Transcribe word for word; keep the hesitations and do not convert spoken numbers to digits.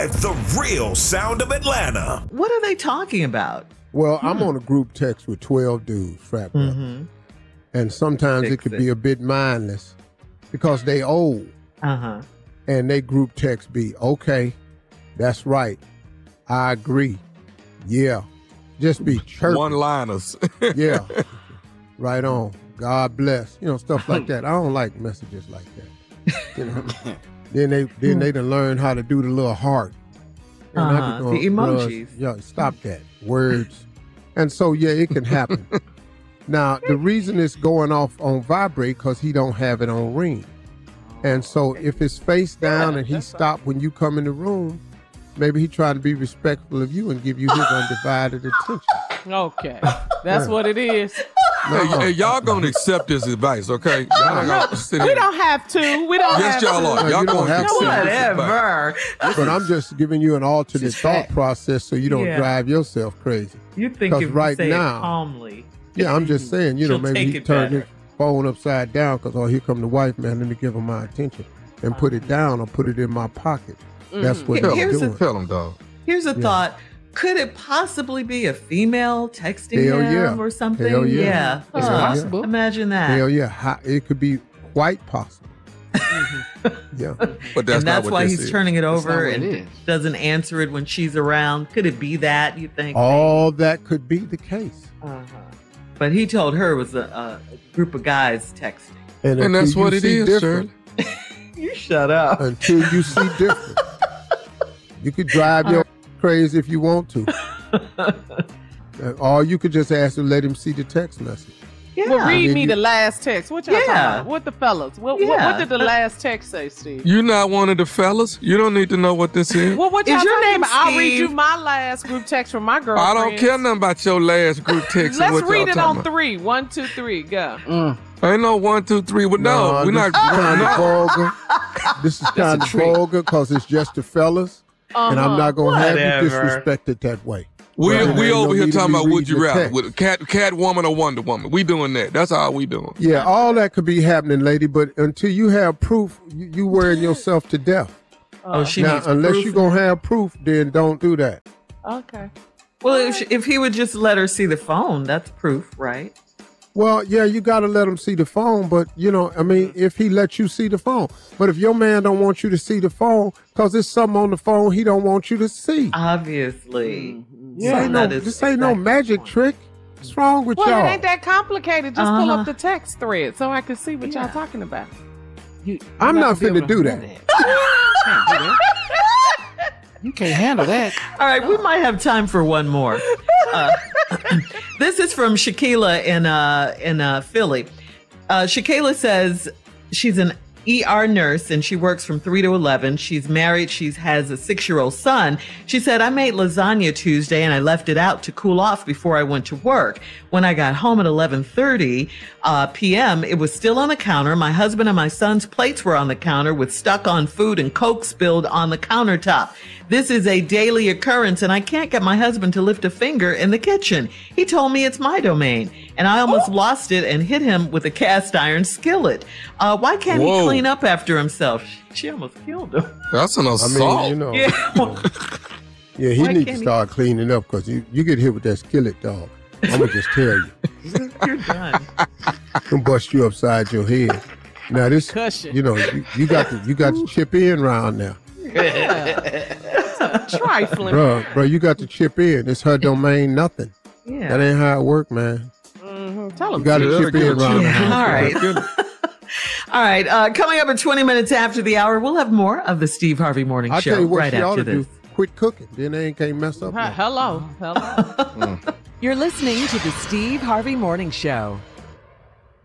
Live, the real sound of Atlanta. What are they talking about? Well, hmm. I'm on a group text with twelve dudes, frat brothers. Mm-hmm. And sometimes Fix it could it. be a bit mindless because they old. Uh-huh. And they group text be, okay, that's right. I agree. Yeah. Just be chirping. One-liners. Yeah. Right on. God bless. You know, stuff like that. I don't like messages like that. You know. then they then they done learn how to do the little heart. And uh-huh. I be going, the emojis. Yeah, stop that. Words. And so, yeah, it can happen. Now, the reason it's going off on vibrate because he don't have it on ring. And so if it's face down yeah, and he stopped when you come in the room, maybe he trying to be respectful of you and give you his undivided attention. Okay. That's yeah. what it is. No. Hey, hey, y'all gonna accept this advice, okay? Y'all no, we don't have to. We don't yes, have y'all to. Are. Y'all no, gonna accept whatever. This But I'm just giving you an alternate thought process so you don't yeah. drive yourself crazy. You think if right you say now, it calmly. Yeah, I'm just saying, you know, maybe he turn better. his phone upside down because, oh, here come the wife, man, let me give him my attention. And put it down or put it in my pocket. Mm-hmm. That's what Tell he's doing. A, tell him, dog. Here's a yeah. thought. Could it possibly be a female texting Hell him yeah. or something? Hell yeah. yeah. It's uh, possible. Imagine that. Hell yeah. It could be quite possible. yeah. But that's and that's not why what he's is. turning it over and it doesn't answer it when she's around. Could it be that, you think? All that could be the case. Uh-huh. But he told her it was a, a group of guys texting. And, and that's what it is, Shirley. You shut up. Until you see different. You could drive your crazy if you want to. Or you could just ask him, let him see the text message. Yeah. Well, read me you, the last text. What y'all yeah. talking about? What the fellas? What, yeah. what, what did the last text say, Steve? You're not one of the fellas. You don't need to know what this is. Well, what y'all is your name? I'll read you my last group text from my girlfriend. I don't care nothing about your last group text. Let's what read it on about. three. One, two, three. Go. Mm. Ain't no one, two, three. Well, no, no we're not. Kind of vulgar. This is kind of vulgar because it's just the fellas, uh-huh. and I'm not gonna Whatever. have you disrespected that way. We right? we over no here talking about would you rather text. with cat cat woman or Wonder Woman. We doing that. That's all we doing. Yeah, all that could be happening, lady. But until you have proof, you, you wearing yourself to death. Oh, she now, needs unless proof. you're gonna have proof, then don't do that. Okay. Well, if, she, if he would just let her see the phone, that's proof, right? Well, yeah, you got to let him see the phone, but, you know, I mean, if he lets you see the phone. But if your man don't want you to see the phone because there's something on the phone he don't want you to see. Obviously. Mm-hmm. Yeah, so ain't no, this exactly ain't no magic point. trick. What's wrong with well, y'all? Well, it ain't that complicated. Just uh-huh. pull up the text thread so I can see what yeah. y'all talking about. You, I'm not, not finna do that. that. You can't handle that. All right, we might have time for one more. Uh, this is from Shaquila in uh, in uh, Philly. Uh, Shaquila says she's an E R nurse and she works from three to eleven. She's married. She has a six-year-old son. She said, I made lasagna Tuesday and I left it out to cool off before I went to work. When I got home at eleven thirty uh, p.m., it was still on the counter. My husband and my son's plates were on the counter with stuck-on food and Coke spilled on the countertop. This is a daily occurrence and I can't get my husband to lift a finger in the kitchen. He told me it's my domain and I almost oh. lost it and hit him with a cast iron skillet. Uh, why can't Whoa. he clean up after himself? She almost killed him. That's an assault. I mean, you know. Yeah, yeah he needs to start he... cleaning up because you, you get hit with that skillet, dog. I'm going to just tell you. You're done. I'm going to bust you upside your head. Now this, Cushion. you know, you, you got to you got to chip in round now. Trifling. Bro, bro, you got to chip in. It's her domain, nothing. Yeah. That ain't how it work, man. Mm-hmm. Tell him. You got to chip in around the house. All right. All right. Uh, coming up at twenty minutes after the hour, we'll have more of the Steve Harvey Morning I'll Show tell you what right she ought after to this. Do. Quit cooking. Then they ain't can't mess up. Hi, hello. Hello. You're listening to the Steve Harvey Morning Show.